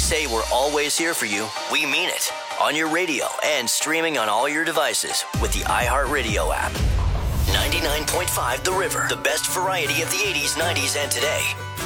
say we're always here for you, we mean it. On your radio and streaming on all your devices with the iHeartRadio app. 99.5 The River, the best variety of the 80s, 90s, and today.